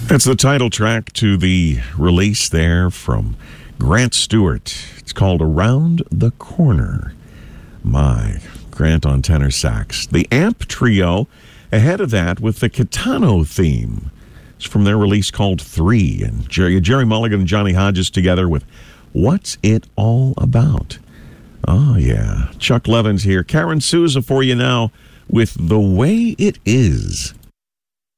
That's the title track to the release there from Grant Stewart. It's called Around the Corner. My, Grant on tenor sax. The Amp Trio ahead of that with the Kitano theme. It's from their release called 3. And Jerry Mulligan and Johnny Hodges together with What's It All About? Oh, yeah. Chuck Levins here. Karen Souza for you now with The Way It Is.